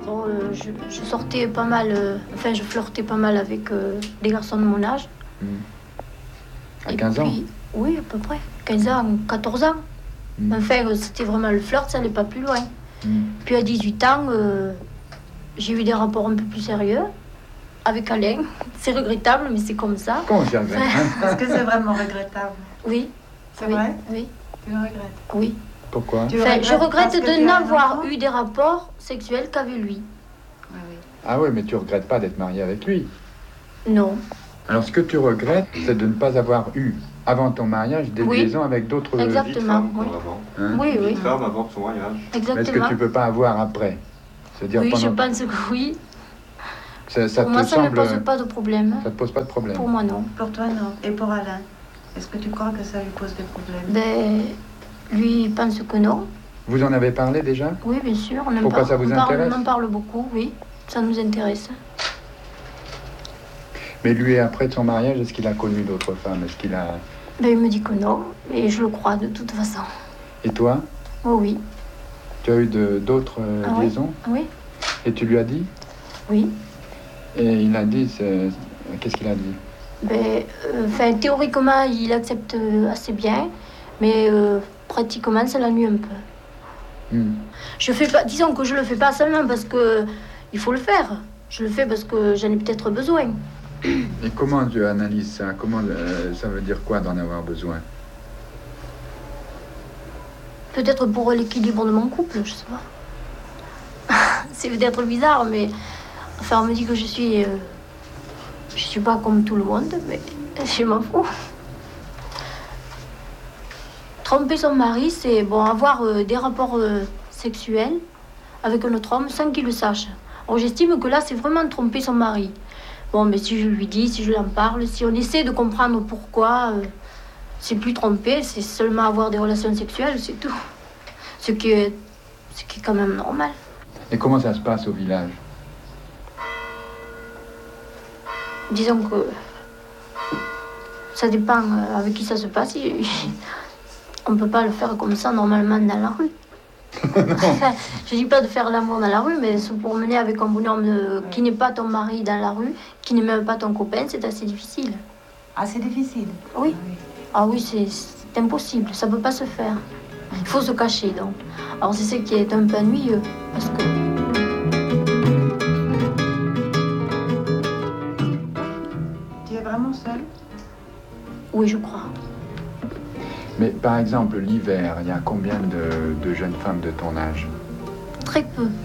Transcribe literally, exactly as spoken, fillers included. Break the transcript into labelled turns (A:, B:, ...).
A: Bon, euh, je, je sortais pas mal, euh, enfin je flirtais pas mal avec euh, des garçons de mon âge.
B: Mmh. À
A: Et
B: quinze ans?
A: puis, oui, à peu près. quinze ans, quatorze ans.
B: Mmh.
A: Enfin, euh, c'était vraiment le flirt, ça n'allait pas plus loin.
B: Mmh.
A: Puis à dix-huit ans, euh, j'ai eu des rapports un peu plus sérieux avec Alain. C'est regrettable, mais c'est comme ça.
B: Comment c'est regrettable?
C: Est-ce que c'est vraiment regrettable?
A: Oui.
C: C'est
A: oui,
C: vrai?
A: Oui.
C: Tu le regrettes?
A: Oui.
B: Pourquoi?
C: Tu
A: Enfin, je
C: regrettes
A: regrette
C: parce que
A: de
C: tu as un
A: n'avoir
C: enfant?
A: eu des rapports sexuels qu'avec lui.
C: Oui, oui.
B: Ah oui, mais tu regrettes pas d'être mariée avec lui.
A: Non.
B: Alors ce que tu regrettes, c'est de ne pas avoir eu, avant ton mariage, des
A: Oui.
B: liaisons avec d'autres...
A: Exact.
D: Vie de femme,
A: oui.
D: avant.
B: Hein?
A: Oui,
D: Vie
A: oui.
D: de femme avant son mariage.
B: Mais est-ce que
A: Exactement.
B: tu peux pas avoir après? C'est-à-dire
A: Oui, je
B: pendant...
A: pense que oui.
B: Ça, ça
A: Pour
B: te
A: moi, ça ne
B: semble...
A: pose pas de problème.
B: Ça te pose pas de problème?
A: Pour moi, non.
C: Pour toi, non. Et pour Alain? Est-ce que tu crois que ça lui pose des problèmes?
A: Ben, lui, il pense que non.
B: Vous en avez parlé déjà?
A: Oui, bien sûr. On en
B: Pourquoi
A: parle,
B: ça vous
A: on parle-
B: intéresse?
A: On en parle beaucoup, oui. Ça nous intéresse.
B: Mais lui, après son mariage, est-ce qu'il a connu d'autres femmes? Est-ce qu'il a...
A: Ben, il me dit que non. Et je le crois de toute façon.
B: Et toi?
A: Oh oui.
B: Tu as eu de- d'autres euh,
A: Ah oui.
B: liaisons?
A: Oui.
B: Et tu lui as dit?
A: Oui.
B: Et il a dit... c'est- Qu'est-ce qu'il a dit?
A: Ben, euh, enfin, théoriquement, il accepte euh, assez bien. Mais euh, pratiquement, ça l'ennuie un peu.
B: Hmm.
A: Je fais pas, disons que je le fais pas seulement parce que il faut le faire. Je le fais parce que j'en ai peut-être besoin.
B: Et comment tu analyses ça? Comment euh, ça veut dire quoi d'en avoir besoin?
A: Peut-être pour l'équilibre de mon couple, je sais pas. C'est peut-être bizarre, mais enfin, on me dit que je suis, euh, je suis pas comme tout le monde, mais je m'en fous. Tromper son mari, c'est bon, avoir euh, des rapports euh, sexuels avec un autre homme sans qu'il le sache. Alors j'estime que là, c'est vraiment tromper son mari. Bon, mais si je lui dis, si je lui en parle, si on essaie de comprendre pourquoi, euh, c'est plus tromper, c'est seulement avoir des relations sexuelles, c'est tout. Ce qui est, ce qui est quand même normal.
B: Et comment ça se passe au village?
A: Disons que ça dépend euh, avec qui ça se passe. Il- il- On ne peut pas le faire comme ça normalement dans la rue. Enfin, je dis pas de faire l'amour dans la rue, mais se promener avec un bonhomme euh, qui n'est pas ton mari dans la rue, qui n'est même pas ton copain, c'est assez difficile.
C: Ah, c'est difficile.
A: Oui. Ah oui, c'est c'est impossible, ça peut pas se faire. Il faut se cacher donc. Alors c'est ce qui est un peu ennuyeux, parce que
C: Tu es vraiment seule?
A: oui, je crois.
B: Mais par exemple, l'hiver, il y a combien de, de jeunes femmes de ton âge?
A: Très peu.